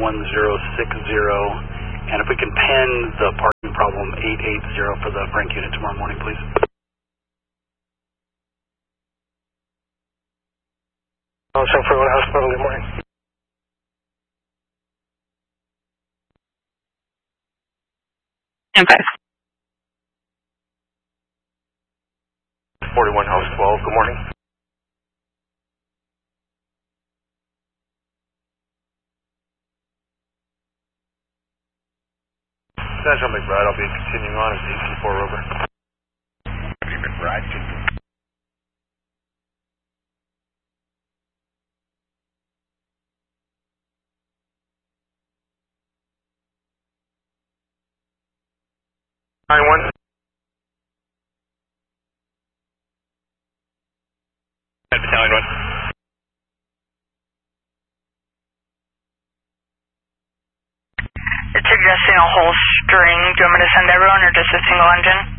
and if we can pin the parking problem 880 for the Frank unit tomorrow morning, please. San Fernando Hospital, good morning. And 5. 41 House 12, good morning. Central McBride, I'll be continuing on as DC4 over. McBride, 9-1. Battalion 1. It's suggesting a whole string. Do you want me to send everyone or just a single engine?